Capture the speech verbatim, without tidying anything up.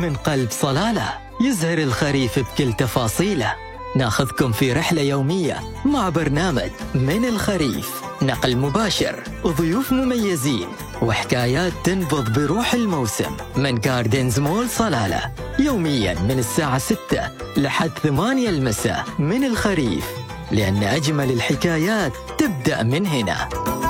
من قلب صلالة يزهر الخريف بكل تفاصيله. ناخذكم في رحلة يومية مع برنامج من الخريف، نقل مباشر وضيوف مميزين وحكايات تنبض بروح الموسم من جاردنز مول صلالة، يوميا من الساعة ستة لحد ثمانية المساء. من الخريف، لأن أجمل الحكايات تبدأ من هنا.